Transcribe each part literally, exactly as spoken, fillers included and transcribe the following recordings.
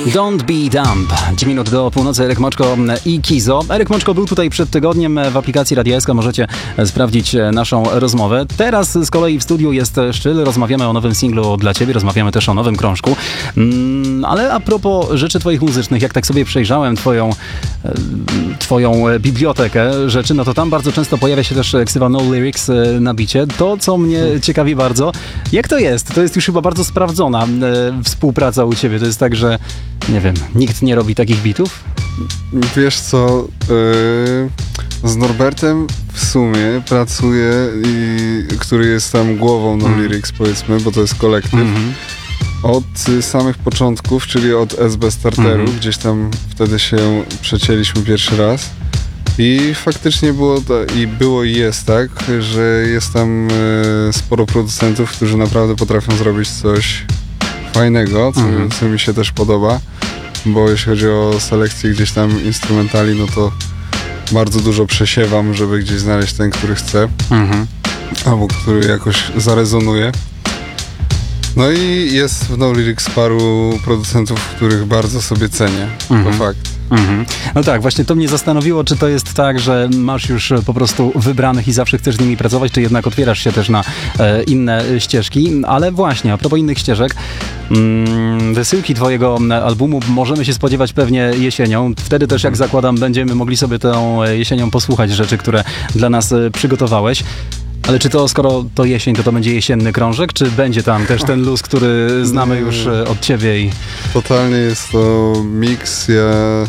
Don't be dumb. dziesięć minut do północy, Erek Moczko i Kizo. Erek Moczko był tutaj przed tygodniem w aplikacji Radia S K. Możecie sprawdzić naszą rozmowę. Teraz z kolei w studiu jest Szczyl. Rozmawiamy o nowym singlu dla ciebie. Rozmawiamy też o nowym krążku. Mm, ale a propos rzeczy twoich muzycznych, jak tak sobie przejrzałem twoją, twoją bibliotekę rzeczy, no to tam bardzo często pojawia się też ksywa No Lyrics na bicie. To, co mnie ciekawi bardzo, jak to jest? To jest już chyba bardzo sprawdzona współpraca u ciebie. To jest tak, że nie wiem, nikt nie robi takich bitów? Wiesz co, yy, z Norbertem w sumie pracuję, i, który jest tam głową No mm. Lyrics, powiedzmy, bo to jest kolektyw. Mm-hmm. Od y, samych początków, czyli od S B Starteru, mm-hmm. gdzieś tam wtedy się przecięliśmy pierwszy raz. I faktycznie było to, i było i jest tak, że jest tam y, sporo producentów, którzy naprawdę potrafią zrobić coś fajnego, co, mm. co mi się też podoba, bo jeśli chodzi o selekcję gdzieś tam instrumentali, no to bardzo dużo przesiewam, żeby gdzieś znaleźć ten, który chcę, mm-hmm. albo który jakoś zarezonuje. No i jest w No Lyrics paru producentów, których bardzo sobie cenię, mm-hmm. to fakt. Mm-hmm. No tak, właśnie to mnie zastanowiło, czy to jest tak, że masz już po prostu wybranych i zawsze chcesz z nimi pracować, czy jednak otwierasz się też na e, inne ścieżki, ale właśnie, a propos innych ścieżek, mm, wysyłki twojego albumu możemy się spodziewać pewnie jesienią, wtedy też, jak zakładam, będziemy mogli sobie tą jesienią posłuchać rzeczy, które dla nas przygotowałeś. Ale czy to, skoro to jesień, to to będzie jesienny krążek, czy będzie tam też ten luz, który znamy nie, już od ciebie? I... Totalnie jest to miks. Ja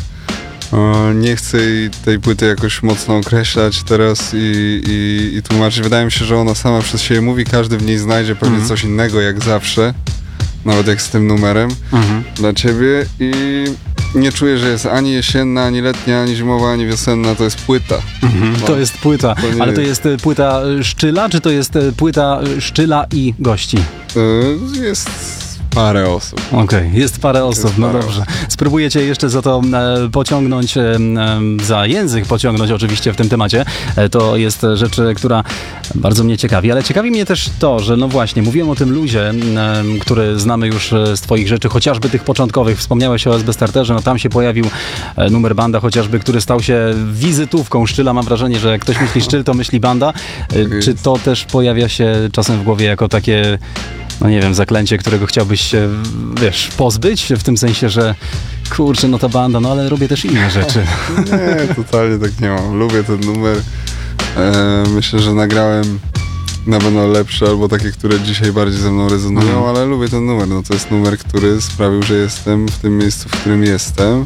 o, nie chcę tej płyty jakoś mocno określać teraz i, i, i tłumaczyć. Wydaje mi się, że ona sama przez siebie mówi, każdy w niej znajdzie pewnie mm. coś innego, jak zawsze. Nawet jak z tym numerem mm-hmm. dla ciebie. I nie czuję, że jest ani jesienna, ani letnia, ani zimowa, ani wiosenna. To jest płyta. Mm-hmm. No, to jest płyta. To ale to jest płyta Szczyla, czy to jest płyta Szczyla i gości? Jest parę osób. Okej, okay, jest parę osób, jest no parę dobrze. Osób. Spróbujecie jeszcze za to e, pociągnąć, e, za język pociągnąć oczywiście w tym temacie. E, to jest rzecz, która bardzo mnie ciekawi, ale ciekawi mnie też to, że no właśnie, mówiłem o tym luzie, e, który znamy już z twoich rzeczy, chociażby tych początkowych. Wspomniałeś o S B Starterze, no tam się pojawił e, numer Banda chociażby, który stał się wizytówką Szczyla. Mam wrażenie, że jak ktoś myśli Szczyl, to myśli Banda. E, czy to też pojawia się czasem w głowie jako takie, no nie wiem, zaklęcie, którego chciałbyś się, wiesz, pozbyć? W tym sensie, że kurczę, no ta Banda, no ale robię też inne rzeczy. Nie, totalnie tak nie mam. Lubię ten numer. E, myślę, że nagrałem na pewno lepsze, albo takie, które dzisiaj bardziej ze mną rezonują, mm. ale lubię ten numer. No to jest numer, który sprawił, że jestem w tym miejscu, w którym jestem.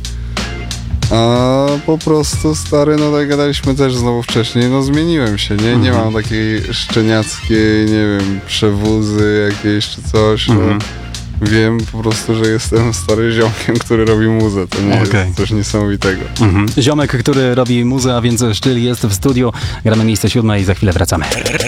A po prostu, stary, no tak gadaliśmy też znowu wcześniej, no zmieniłem się, nie? Nie mm-hmm. mam takiej szczeniackiej, nie wiem, przewózy jakiejś czy coś. Mm-hmm. No. Wiem po prostu, że jestem stary ziomkiem, który robi muzę. To nie okay. jest coś niesamowitego. Mm-hmm. Ziomek, który robi muzę, a więc Szczyl jest w studiu. Gramy miejsce siódme i za chwilę wracamy.